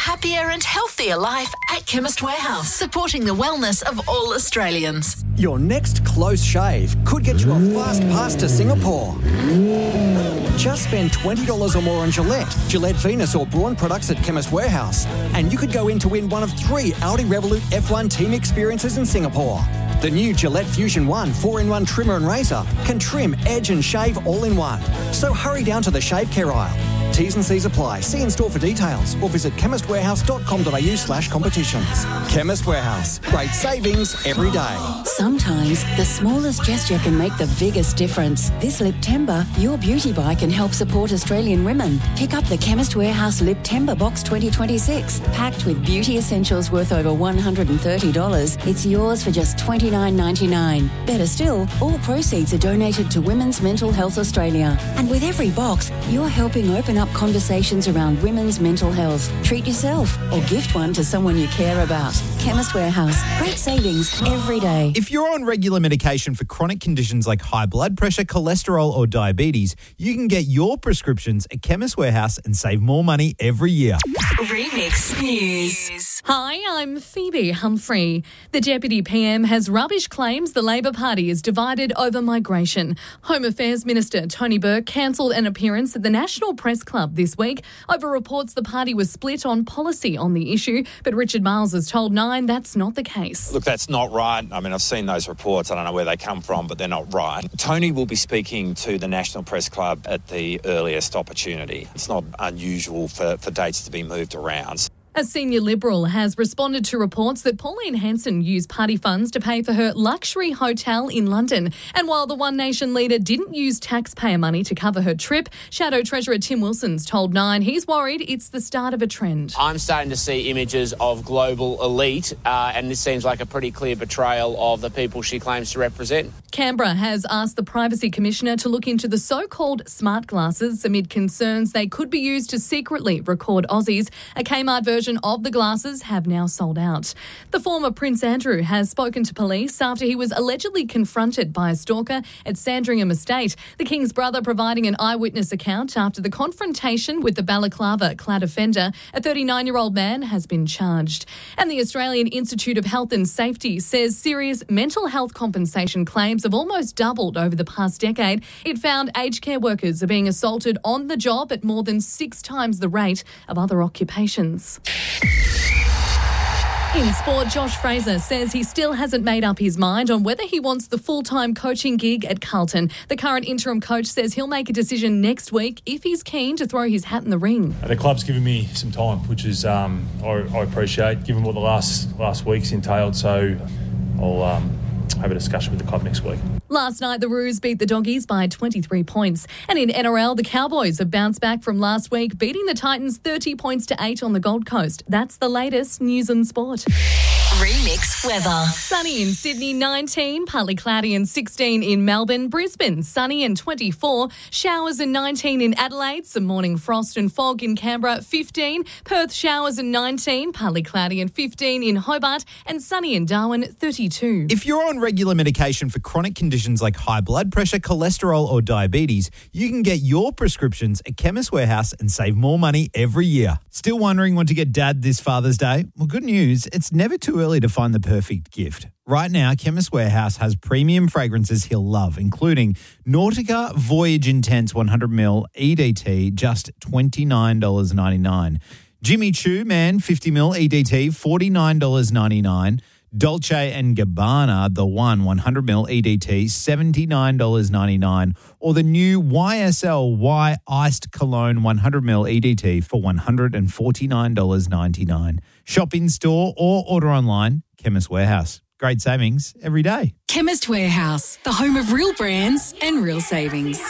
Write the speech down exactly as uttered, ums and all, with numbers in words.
happier and healthier life at Chemist Warehouse, supporting the wellness of all Australians. Your next close shave could get you a fast pass to Singapore. Just spend twenty dollars or more on Gillette, Gillette Venus or Braun products at Chemist Warehouse, and you could go in to win one of three Audi Revolut F one team experiences in Singapore. The new Gillette Fusion one four in one trimmer and razor can trim, edge and shave all in one. So hurry down to the shave care aisle. T's and C's apply. See in store for details or visit chemist warehouse dot com dot a u slash competitions. Chemist Warehouse. Great savings every day. Sometimes the smallest gesture can make the biggest difference. This Liptember, your beauty buy can help support Australian women. Pick up the Chemist Warehouse Liptember Box twenty twenty-six. Packed with beauty essentials worth over one hundred thirty dollars, it's yours for just twenty-nine ninety-nine. Better still, all proceeds are donated to Women's Mental Health Australia. And with every box, you're helping open up conversations around women's mental health. Treat yourself or gift one to someone you care about. Chemist Warehouse. Great savings every day. If you're on regular medication for chronic conditions like high blood pressure, cholesterol or diabetes, you can get your prescriptions at Chemist Warehouse and save more money every year. Remix News. Hi, I'm Phoebe Humphrey. The Deputy P M has rubbish claims the Labor Party is divided over migration. Home Affairs Minister Tony Burke cancelled an appearance at the National Press Club this week over reports the party was split on policy on the issue, but Richard Miles has told Nine that's not the case. Look, that's not right. I mean, I've seen those reports. I don't know where they come from, but they're not right. Tony will be speaking to the National Press Club at the earliest opportunity. It's not unusual for, for dates to be moved around. A senior Liberal has responded to reports that Pauline Hanson used party funds to pay for her luxury hotel in London. And while the One Nation leader didn't use taxpayer money to cover her trip, Shadow Treasurer Tim Wilson's told Nine he's worried it's the start of a trend. I'm starting to see images of global elite, uh, and this seems like a pretty clear betrayal of the people she claims to represent. Canberra has asked the Privacy Commissioner to look into the so-called smart glasses amid concerns they could be used to secretly record Aussies. A Kmart version of the glasses have now sold out. The former Prince Andrew has spoken to police after he was allegedly confronted by a stalker at Sandringham Estate. The King's brother providing an eyewitness account after the confrontation with the balaclava-clad offender. A thirty-nine-year-old man has been charged. And the Australian Institute of Health and Safety says serious mental health compensation claims have almost doubled over the past decade. It found aged care workers are being assaulted on the job at more than six times the rate of other occupations. In sport, Josh Fraser says he still hasn't made up his mind on whether he wants the full-time coaching gig at Carlton. The current interim coach says he'll make a decision next week if he's keen to throw his hat in the ring. The club's given me some time, which is um, I, I appreciate, given what the last last week's entailed. So I'll um, have a discussion with the club next week. Last night, the Roos beat the Doggies by twenty-three points. And in N R L, the Cowboys have bounced back from last week, beating the Titans thirty points to eight on the Gold Coast. That's the latest news and sport. Remix weather. Sunny in Sydney, nineteen. Partly cloudy and sixteen in Melbourne. Brisbane, sunny and twenty-four. Showers and nineteen in Adelaide. Some morning frost and fog in Canberra, fifteen. Perth, showers and nineteen. Partly cloudy and fifteen in Hobart. And sunny in Darwin, thirty-two. If you're on regular medication for chronic conditions like high blood pressure, cholesterol or diabetes, you can get your prescriptions at Chemist Warehouse and save more money every year. Still wondering what to get Dad this Father's Day? Well, good news, it's never too early to find the perfect gift. Right now, Chemist Warehouse has premium fragrances he'll love, including Nautica Voyage Intense one hundred milliliters E D T, just twenty-nine ninety-nine. Jimmy Choo Man fifty milliliters E D T, forty-nine ninety-nine. Dolce and Gabbana, the one, one hundred milliliters E D T, seventy-nine ninety-nine. Or the new Y S L Y Iced Cologne one hundred milliliters E D T for one hundred forty-nine ninety-nine. Shop in store or order online, Chemist Warehouse. Great savings every day. Chemist Warehouse, the home of real brands and real savings.